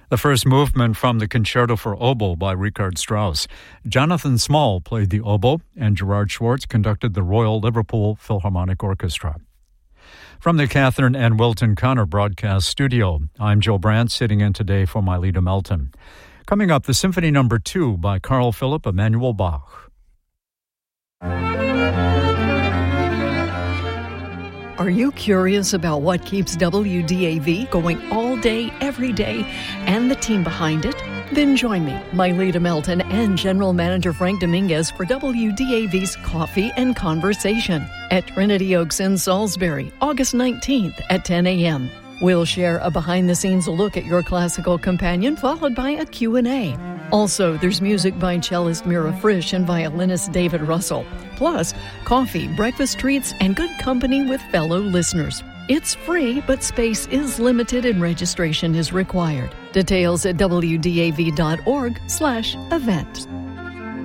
The first movement from the Concerto for Oboe by Richard Strauss. Jonathan Small played the oboe, and Gerard Schwartz conducted the Royal Liverpool Philharmonic Orchestra. From the Catherine and Wilton Connor broadcast studio, I'm Joe Brandt, sitting in today for Myleta Melton. Coming up, the Symphony No. 2 by Carl Philipp Emanuel Bach. Are you curious about what keeps WDAV going all day, every day, and the team behind it? Then join me, Myleta Melton, and General Manager Frank Dominguez for WDAV's Coffee and Conversation at Trinity Oaks in Salisbury, August 19th at 10 a.m. We'll share a behind-the-scenes look at your classical companion, followed by a Q&A. Also, there's music by cellist Mira Frisch and violinist David Russell. Plus, coffee, breakfast treats, and good company with fellow listeners. It's free, but space is limited and registration is required. Details at wdav.org/event.